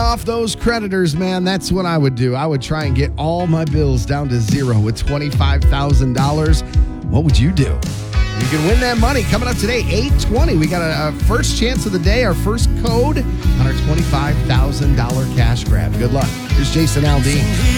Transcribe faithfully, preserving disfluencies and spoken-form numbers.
off those creditors, man. That's what I would do. I would try and get all my bills down to zero with twenty-five thousand dollars. What would you do? You can win that money coming up today, eight twenty. We got a, a first chance of the day, our first code on our twenty-five thousand dollars cash grab. Good luck. Here's Jason Aldean.